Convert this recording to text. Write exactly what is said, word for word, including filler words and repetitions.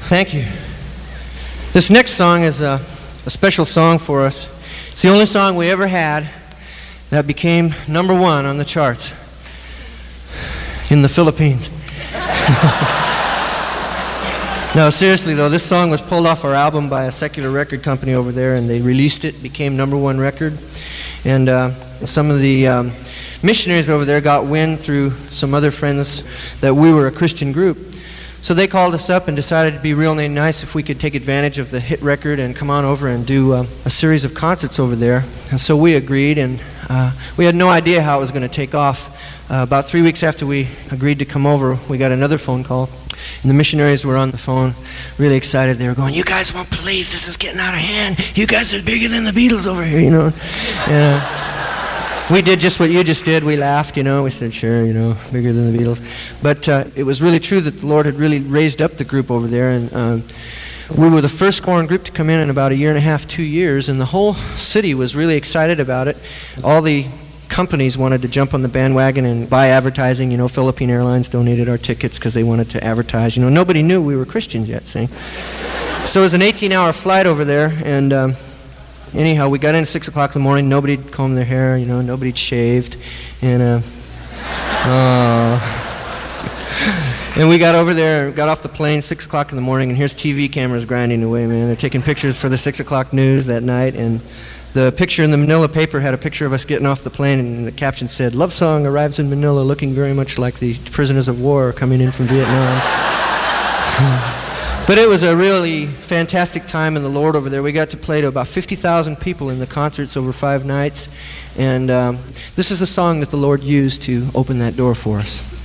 Thank you. This next song is a, a special song for us. It's the only song we ever had that became number one on the charts in the Philippines. No, seriously though, this song was pulled off our album by a secular record company over there, and they released it, became number one record. And uh, some of the um, missionaries over there got wind through some other friends that we were a Christian group. So they called us up and decided it'd be really nice if we could take advantage of the hit record and come on over and do uh, a series of concerts over there. And so we agreed, and uh, we had no idea how it was going to take off. Uh, about three weeks after we agreed to come over, we got another phone call. And the missionaries were on the phone, really excited. They were going, "You guys won't believe this is getting out of hand. You guys are bigger than the Beatles over here, you know." Yeah. We did just what you just did. We laughed, you know. We said, "Sure, you know, bigger than the Beatles." But uh, it was really true that the Lord had really raised up the group over there. And um, we were the first foreign group to come in in about a year and a half, two years. And the whole city was really excited about it. All the companies wanted to jump on the bandwagon and buy advertising. You know, Philippine Airlines donated our tickets because they wanted to advertise. You know, nobody knew we were Christians yet, see? So it was an eighteen-hour flight over there, and um, anyhow, we got in at six o'clock in the morning. Nobody'd combed their hair, you know, nobody'd shaved, and uh, oh. And we got over there, got off the plane, six o'clock in the morning, and here's T V cameras grinding away, man. They're taking pictures for the six o'clock news that night, and the picture in the Manila paper had a picture of us getting off the plane, and the caption said, "Love song arrives in Manila looking very much like the prisoners of war coming in from Vietnam." But it was a really fantastic time in the Lord over there. We got to play to about fifty thousand people in the concerts over five nights, and um, this is a song that the Lord used to open that door for us.